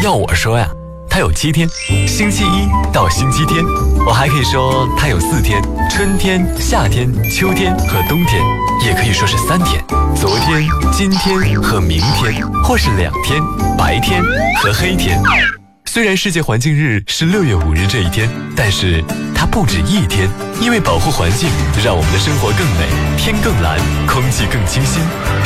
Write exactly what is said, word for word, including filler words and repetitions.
要我说呀，它有七天，星期一到星期天。我还可以说它有四天，春天、夏天、秋天和冬天，也可以说是三天，昨天、今天和明天，或是两天，白天和黑天。虽然世界环境日是六月五日这一天，但是它不止一天，因为保护环境，让我们的生活更美，天更蓝，空气更清新。